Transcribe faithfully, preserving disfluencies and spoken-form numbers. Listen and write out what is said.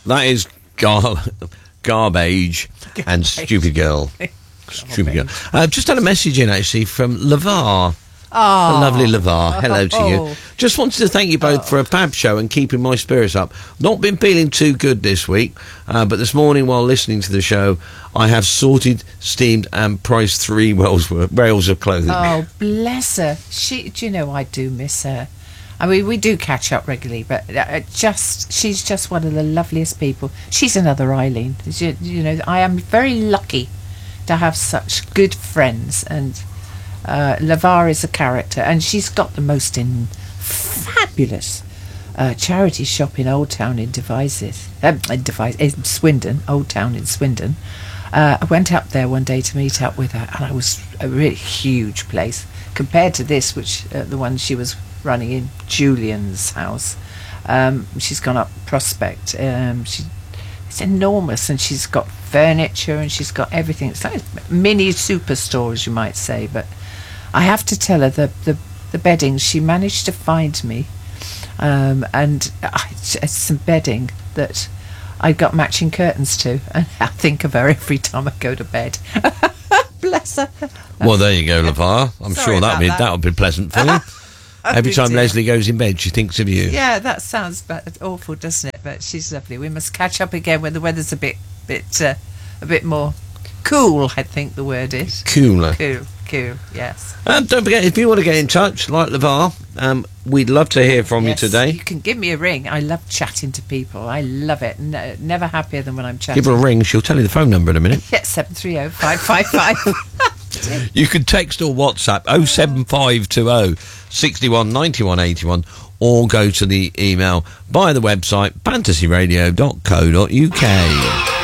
that is gar- garbage and stupid girl. Stupid girl. I've uh, just had a message in, actually, from Lavar. Oh. The lovely Lavar. Hello to oh. you. Just wanted to thank you both oh. for a fab show and keeping my spirits up. Not been feeling too good this week, uh, but this morning while listening to the show, I have sorted, steamed and priced three rails, rails of clothing. Oh, bless her. She, do you know, I do miss her. I mean, we do catch up regularly, but uh, just she's just one of the loveliest people. She's another Eileen. You, you know, I am very lucky to have such good friends, and uh, Lavar is a character, and she's got the most in fabulous uh, charity shop in Old Town in Devizes, um, in Devizes, in Swindon, Old Town in Swindon. Uh, I went up there one day to meet up with her, and it was a really huge place compared to this, which uh, the one she was running in Julian's house. Um, she's gone up Prospect. Um, she, it's enormous, and she's got furniture and she's got everything. It's like a mini superstore, as you might say. But I have to tell her the the, the bedding she managed to find me, um, and uh, it's some bedding that I got matching curtains to, and I think of her every time I go to bed. Bless her. Well, there you go, Lavar. I'm Sorry sure that'll be that. that'll be pleasant for you. Every time dear. Leslie goes in bed, she thinks of you. Yeah, that sounds bad, awful, doesn't it? But she's lovely. We must catch up again when the weather's a bit, bit, uh, a bit more cool. I think the word is cooler. Cool, cool. Yes. And don't forget, if you want to get in touch, like Lavar, um, we'd love to hear from yes, you today. You can give me a ring. I love chatting to people. I love it. No, never happier than when I'm chatting. Give her a ring. She'll tell you the phone number in a minute. Yeah, seven three zero five five five. You can text or WhatsApp oh seven five two oh six one nine one eight one, or go to the email via the website fantasy radio dot co dot uk.